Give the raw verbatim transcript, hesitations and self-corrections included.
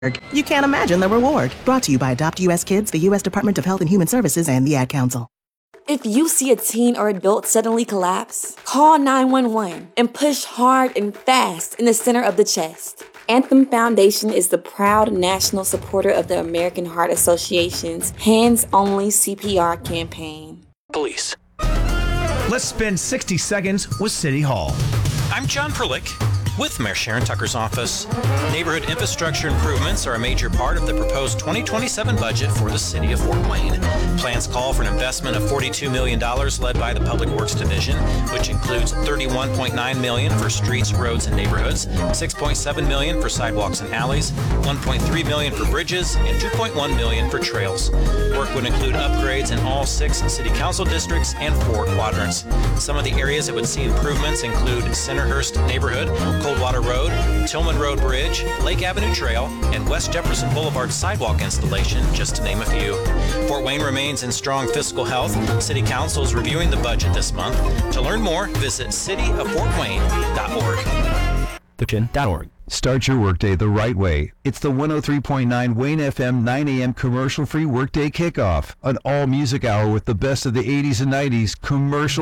You can't imagine the reward. Brought to you by Adopt U S Kids, the U S Department of Health and Human Services, and the Ad Council. If you see a teen or adult suddenly collapse, call nine one one and push hard and fast in the center of the chest. Anthem Foundation is the proud national supporter of the American Heart Association's Hands Only C P R campaign. Police. Let's spend sixty seconds with City Hall. I'm John Perlick with Mayor Sharon Tucker's office. Neighborhood infrastructure improvements are a major part of the proposed twenty twenty-seven budget for the city of Fort Wayne. Plans call for an investment of forty-two million dollars led by the Public Works Division, which includes thirty-one point nine million dollars for streets, roads, and neighborhoods, six point seven million dollars for sidewalks and alleys, one point three million dollars for bridges, and two point one million dollars for trails. Work would include upgrades in all six city council districts and four quadrants. Some of the areas that would see improvements include Centerhurst Neighborhood, Coldwater Road, Tillman Road Bridge, Lake Avenue Trail, and West Jefferson Boulevard sidewalk installation, just to name a few. Fort Wayne remains in strong fiscal health. City Council is reviewing the budget this month. To learn more, visit city of fort wayne dot org. org. Start your workday the right way. It's the one oh three point nine Wayne F M nine a.m. commercial-free workday kickoff. An all-music hour with the best of the eighties and nineties, commercial